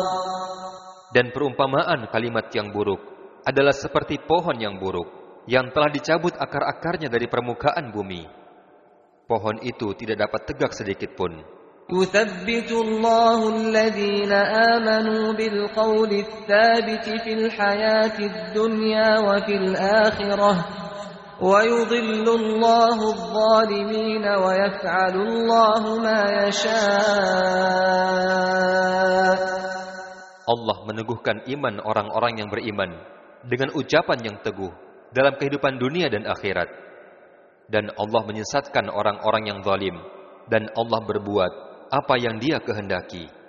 Dan perumpamaan kalimat yang buruk adalah seperti pohon yang buruk yang telah dicabut akar-akarnya dari permukaan bumi. Pohon itu tidak dapat tegak sedikit pun. يثبت الله الذين آمنوا بالقول الثابت في الحياة الدنيا وفي الآخرة ويضل الله الظالمين ويفعل الله ما يشاء. Allah meneguhkan iman orang-orang yang beriman dengan ucapan yang teguh dalam kehidupan dunia dan akhirat. Dan Allah menyesatkan orang-orang yang zalim, dan Allah berbuat apa yang Dia kehendaki.